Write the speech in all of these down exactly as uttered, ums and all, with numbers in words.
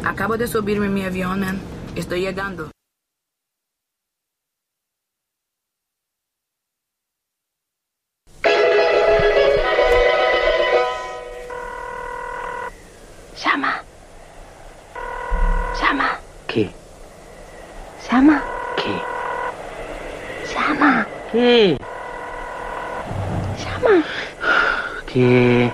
Acabo de subirme en mi avión. Estoy llegando. Llama. Llama. ¿Qué? Llama. ¿Qué? Llama. ¿Qué? Llama. ¿Qué?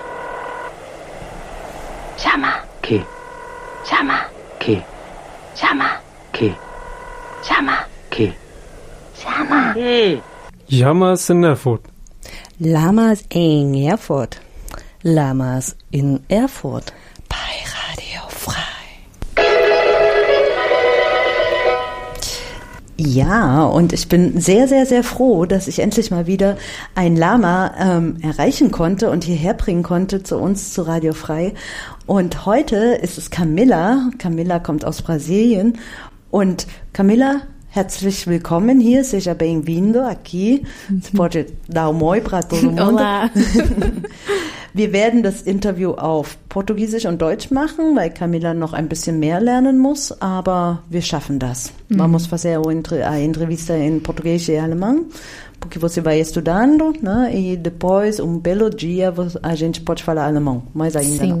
Llama. ¿Qué? Llama. ¿Qué? Llama. ¿Qué? Llama. ¿Qué? Llama. ¿Qué? Llamas in Erfurt. Lamas in Erfurt. Lamas in Erfurt. Bei Radio Frei. Ja, und ich bin sehr, sehr, sehr froh, dass ich endlich mal wieder ein Lama ähm, erreichen konnte und hierher bringen konnte zu uns, zu Radio Frei. Und heute ist es Camilla. Camilla kommt aus Brasilien. Und Camilla, herzlich willkommen hier. Seja bem-vindo aqui. Você pode dar um oi para todo mundo. Olá. Wir werden das Interview auf Portugiesisch und Deutsch machen, weil Camilla noch ein bisschen mehr lernen muss, aber wir schaffen das. Uhum. Vamos fazer a entrevista em português e alemão, porque você vai estudando, né? E depois, um belo dia, a gente pode falar alemão, mais ainda Sim. não.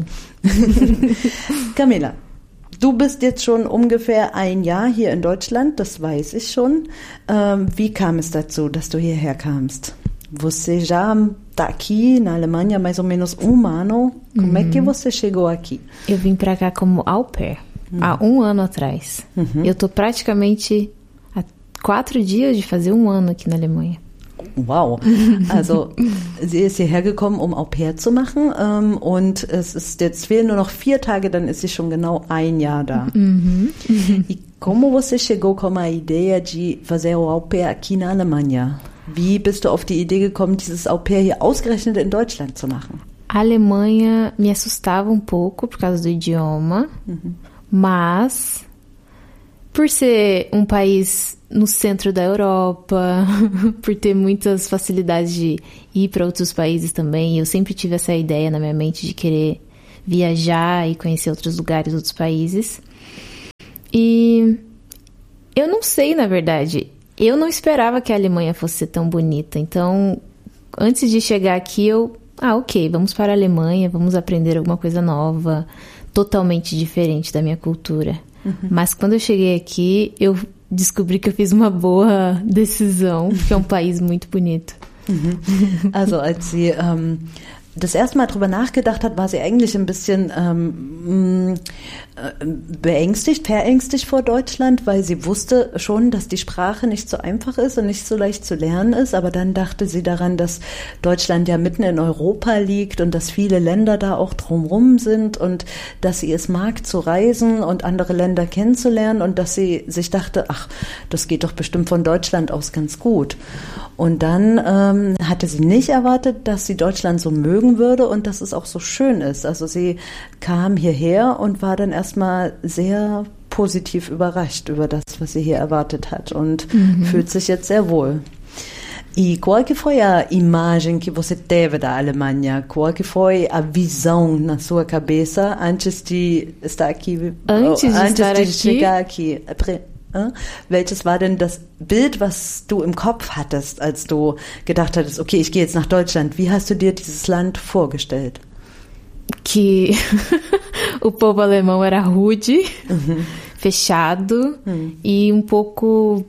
Camilla, du bist jetzt schon ungefähr ein Jahr hier in Deutschland, das weiß ich schon. Ähm, wie kam es dazu, dass du hierher kamst? Você já está aqui na Alemanha mais ou menos um ano. Como uhum. é que você chegou aqui? Eu vim pra cá como au pair, uhum. há um ano atrás. Uhum. Eu tô praticamente há quatro dias de fazer um ano aqui na Alemanha. Wow, also sie ist hierher gekommen, um Au pair zu machen ähm, und es ist jetzt fehlen nur noch vier Tage, dann ist sie schon genau ein Jahr da. Uhum. E como você chegou com a ideia de fazer o Au pair aqui na Alemanha? Wie bist du auf die Idee gekommen, dieses Au pair hier ausgerechnet in Deutschland zu machen? A Alemanha me assustava um pouco por causa do idioma, uhum. mas por ser um país no centro da Europa, por ter muitas facilidades de ir para outros países também, eu sempre tive essa ideia na minha mente de querer viajar e conhecer outros lugares, outros países. E eu não sei, na verdade, eu não esperava que a Alemanha fosse ser tão bonita, então antes de chegar aqui eu, ah, ok, vamos para a Alemanha, vamos aprender alguma coisa nova, totalmente diferente da minha cultura. Uhum. Mas quando eu cheguei aqui, eu descobri que eu fiz uma boa decisão, porque é um país muito bonito. Mhm. Also als sie ähm, das erste Mal drüber nachgedacht hat, war sie eigentlich ein bisschen ähm, beängstigt, verängstigt vor Deutschland, weil sie wusste schon, dass die Sprache nicht so einfach ist und nicht so leicht zu lernen ist. Aber dann dachte sie daran, dass Deutschland ja mitten in Europa liegt und dass viele Länder da auch drumherum sind und dass sie es mag zu reisen und andere Länder kennenzulernen und dass sie sich dachte, ach, das geht doch bestimmt von Deutschland aus ganz gut. Und dann ähm, hatte sie nicht erwartet, dass sie Deutschland so mögen würde und dass es auch so schön ist. Also sie kam hierher und war dann erstmal sehr positiv überrascht über das, was sie hier erwartet hat und uhum. fühlt sich jetzt sehr wohl. E qual que foi a imagem que você teve da Alemanha? Qual que foi a visão na sua cabeça antes de estar aqui? Antes de, antes estar de aqui? chegar aqui? Welches war denn das Bild, was du im Kopf hattest, als du gedacht hattest, okay, ich gehe jetzt nach Deutschland? Wie hast du dir dieses Land vorgestellt? Que o povo alemão era rude, uhum. fechado uhum. e um pouco,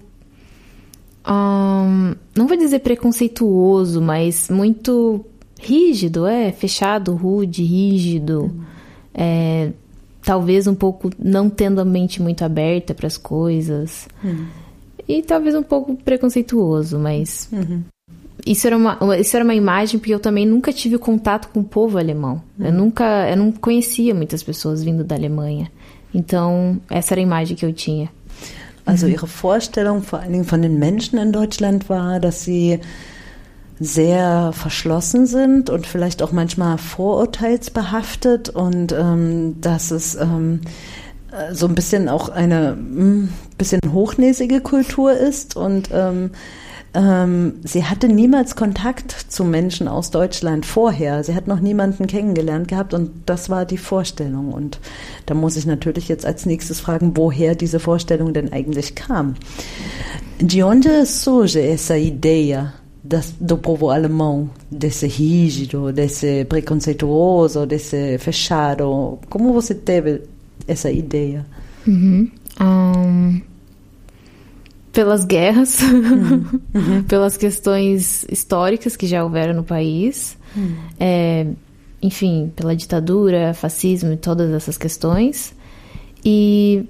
um, não vou dizer preconceituoso, mas muito rígido, é, fechado, rude, rígido, uhum. é, talvez um pouco não tendo a mente muito aberta para as coisas. Uhum. E talvez um pouco preconceituoso, mas uhum. isso, era uma, isso era uma imagem porque eu também nunca tive contato com o povo alemão. Uhum. Eu nunca, eu não conhecia muitas pessoas vindo da Alemanha. Então, essa era a imagem que eu tinha. Also ihre Vorstellung vor allen Dingen von den Menschen in Deutschland war, dass sie sehr verschlossen sind und vielleicht auch manchmal vorurteilsbehaftet und ähm, dass es ähm, so ein bisschen auch eine ein bisschen hochnäsige Kultur ist und ähm, ähm, sie hatte niemals Kontakt zu Menschen aus Deutschland vorher. Sie hat noch niemanden kennengelernt gehabt und das war die Vorstellung. Und da muss ich natürlich jetzt als nächstes fragen, woher diese Vorstellung denn eigentlich kam. De onde surge essa ideia das, do povo alemão, desse rígido, desse preconceituoso, desse fechado? Como você teve essa ideia? Uhum. Um, pelas guerras, uhum. Uhum. Pelas questões históricas que já houveram no país, uhum. é, enfim, pela ditadura, fascismo e todas essas questões. E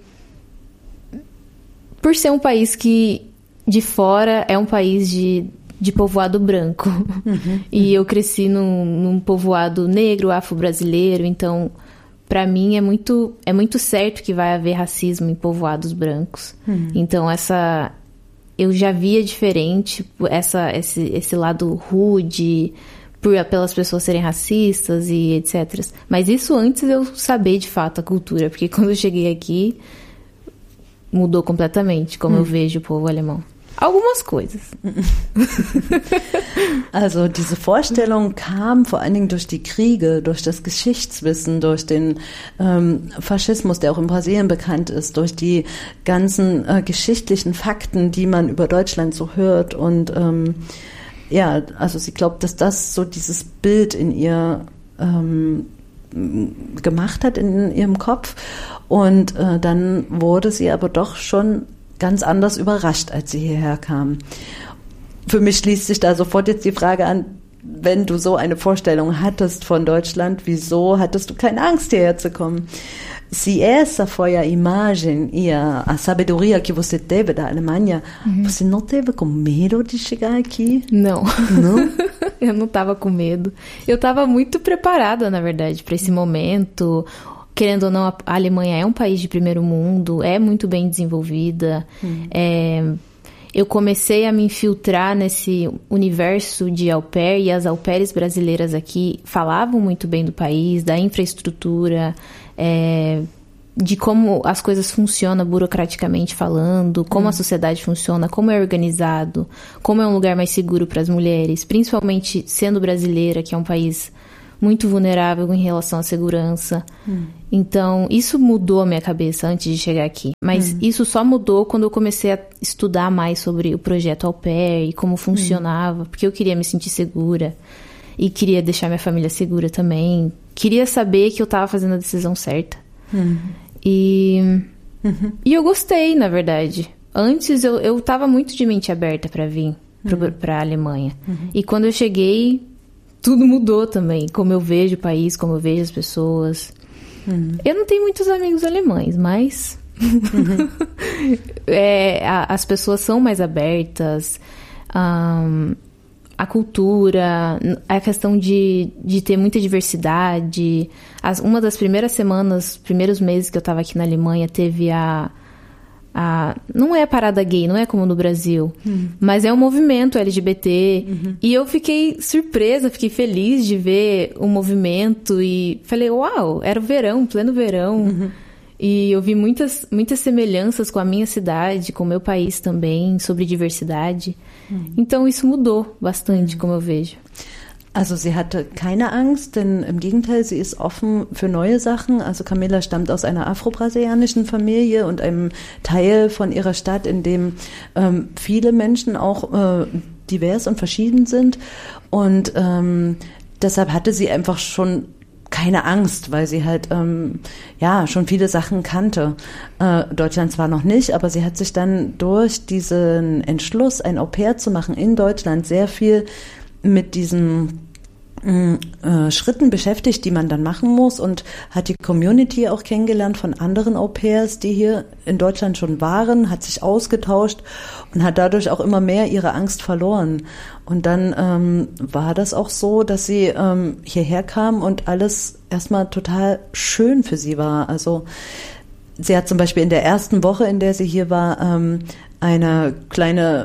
por ser um país que de fora é um país de, de povoado branco. Uhum. E eu cresci num, num povoado negro, afro-brasileiro, então para mim é muito, é muito certo que vai haver racismo em povoados brancos. Uhum. Então essa, eu já via diferente essa, esse, esse lado rude, por, pelas pessoas serem racistas e etcétera. Mas isso antes de eu saber de fato a cultura, porque quando eu cheguei aqui mudou completamente como uhum. eu vejo o povo alemão. Algumas coisas. Also diese Vorstellung kam vor allen Dingen durch die Kriege, durch das Geschichtswissen, durch den ähm, Faschismus, der auch in Brasilien bekannt ist, durch die ganzen äh, geschichtlichen Fakten, die man über Deutschland so hört. Und ähm, ja, also sie glaubt, dass das so dieses Bild in ihr ähm, gemacht hat, in ihrem Kopf. Und äh, dann wurde sie aber doch schon ganz anders überrascht, als sie hierher kam. Für mich schließt sich da sofort jetzt die Frage an, wenn du so eine Vorstellung hattest von Deutschland, wieso hattest du keine Angst, hierher zu kommen? Se essa foi a imagem e a, a sabedoria que você teve da Alemanha, uhum. você não teve com medo de chegar aqui? Não. Não? Eu não estava com medo. Eu estava muito preparada, na verdade, para esse momento. Querendo ou não, a Alemanha é um país de primeiro mundo, é muito bem desenvolvida. Hum. É, eu comecei a me infiltrar nesse universo de au pair, e as au pairs brasileiras aqui falavam muito bem do país, da infraestrutura, é, de como as coisas funcionam burocraticamente falando, como hum. a sociedade funciona, como é organizado, como é um lugar mais seguro para as mulheres, principalmente sendo brasileira, que é um país muito vulnerável em relação à segurança. Hum. Então, isso mudou a minha cabeça antes de chegar aqui. Mas hum. isso só mudou quando eu comecei a estudar mais sobre o projeto Au Pair e como funcionava, hum. porque eu queria me sentir segura e queria deixar minha família segura também. Queria saber que eu estava fazendo a decisão certa. Hum. E, uhum. e eu gostei, na verdade. Antes, eu, eu tava muito de mente aberta para vir hum. para a Alemanha. Uhum. E quando eu cheguei, tudo mudou também, como eu vejo o país, como eu vejo as pessoas. Uhum. Eu não tenho muitos amigos alemães, mas uhum. é, a, as pessoas são mais abertas, um, a cultura, a questão de, de ter muita diversidade. As, uma das primeiras semanas, primeiros meses que eu estava aqui na Alemanha, teve a... A, não é a parada gay, não é como no Brasil, uhum. mas é um movimento L G B T, uhum. e eu fiquei surpresa, fiquei feliz de ver o movimento e falei, uau, era o verão, pleno verão, uhum. e eu vi muitas, muitas semelhanças com a minha cidade, com o meu país também, sobre diversidade, uhum. então isso mudou bastante, uhum. como eu vejo. Also sie hatte keine Angst, denn im Gegenteil, sie ist offen für neue Sachen. Also Camilla stammt aus einer afro-brasilianischen Familie und einem Teil von ihrer Stadt, in dem ähm, viele Menschen auch äh, divers und verschieden sind. Und ähm, deshalb hatte sie einfach schon keine Angst, weil sie halt ähm, ja schon viele Sachen kannte. Äh, Deutschland zwar noch nicht, aber sie hat sich dann durch diesen Entschluss, ein Au pair zu machen in Deutschland, sehr viel mit diesen äh, Schritten beschäftigt, die man dann machen muss, und hat die Community auch kennengelernt von anderen Au-pairs, die hier in Deutschland schon waren, hat sich ausgetauscht und hat dadurch auch immer mehr ihre Angst verloren. Und dann ähm, war das auch so, dass sie ähm, hierher kam und alles erstmal total schön für sie war. Also sie hat zum Beispiel in der ersten Woche, in der sie hier war, ähm, eine kleine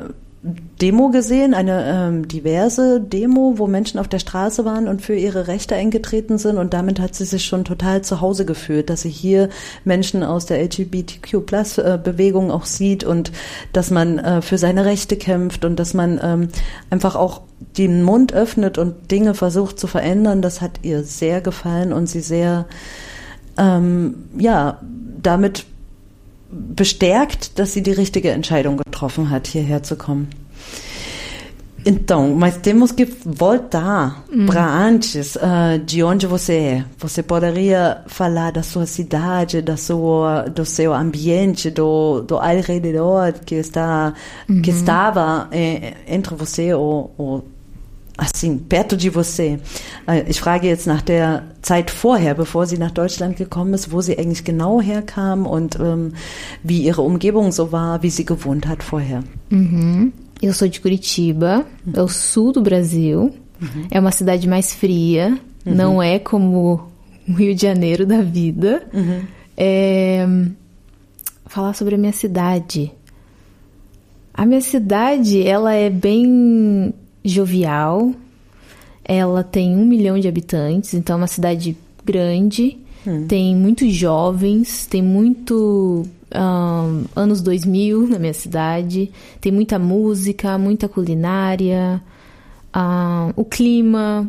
Demo gesehen, eine ähm, diverse Demo, wo Menschen auf der Straße waren und für ihre Rechte eingetreten sind, und damit hat sie sich schon total zu Hause gefühlt, dass sie hier Menschen aus der L G B T Q Plus Bewegung auch sieht und dass man äh, für seine Rechte kämpft und dass man ähm, einfach auch den Mund öffnet und Dinge versucht zu verändern. Das hat ihr sehr gefallen und sie sehr ähm, ja damit bestärkt, dass sie die richtige Entscheidung getroffen hat, hierher zu kommen. Então, mas temos que voltar hum. para antes uh, de onde você é. Você poderia falar da sua cidade, da sua, do seu ambiente, do, do alrededor que está, uhum. que estava eh, entre você ou, ou assim, perto de você. Ich frage jetzt nach der Zeit vorher, bevor sie nach Deutschland gekommen ist, wo sie eigentlich genau herkam und ähm, wie ihre Umgebung so war, wie sie gewohnt hat vorher. Uhum. Eu sou de Curitiba, uhum. é o sul do Brasil, uhum. é uma cidade mais fria, uhum. não é como o Rio de Janeiro da vida. Uhum. É... Falar sobre a minha cidade. A minha cidade, ela é bem jovial, ela tem um milhão de habitantes, então é uma cidade grande, hum. tem muitos jovens, tem muito um, anos dois mil na minha cidade, tem muita música, muita culinária, um, o clima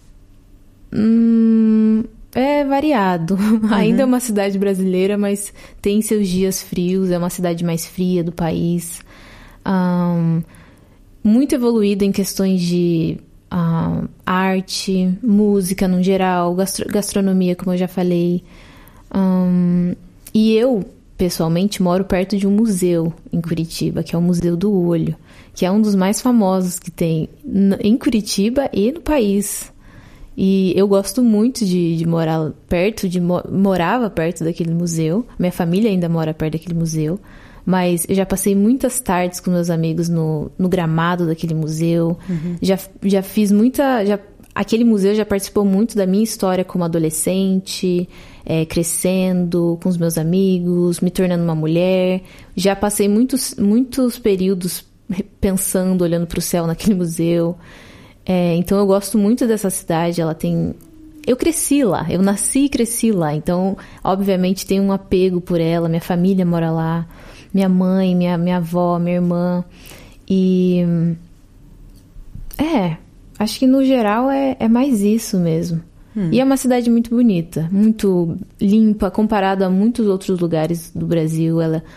hum, é variado, uhum. ainda é uma cidade brasileira, mas tem seus dias frios, é uma cidade mais fria do país, um, muito evoluída em questões de uh, arte, música no geral, gastro- gastronomia, como eu já falei. Um, e eu, pessoalmente, moro perto de um museu em Curitiba, que é o Museu do Olho, que é um dos mais famosos que tem n- em Curitiba e no país. E eu gosto muito de, de morar perto, de mo- morava perto daquele museu. Minha família ainda mora perto daquele museu. Mas eu já passei muitas tardes com meus amigos no, no gramado daquele museu. Uhum. Já, já fiz muita... Já, aquele museu já participou muito da minha história como adolescente, é, crescendo com os meus amigos, me tornando uma mulher. Já passei muitos, muitos períodos pensando, olhando para o céu naquele museu. É, então eu gosto muito dessa cidade. Ela tem... Eu cresci lá, eu nasci e cresci lá. Então, obviamente, tenho um apego por ela. Minha família mora lá. Minha mãe, minha, minha avó, minha irmã. E... É, acho que no geral é, é mais isso mesmo. Hum. E é uma cidade muito bonita, muito limpa, comparado a muitos outros lugares do Brasil. Ela é